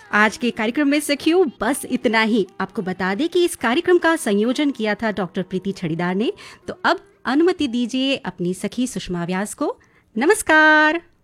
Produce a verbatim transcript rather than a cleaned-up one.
आज के कार्यक्रम में सखियों बस इतना ही। आपको बता दें कि इस कार्यक्रम का संयोजन किया था डॉक्टर प्रीति छड़ीदार ने। तो अब अनुमति दीजिए अपनी सखी सुषमा व्यास को। नमस्कार।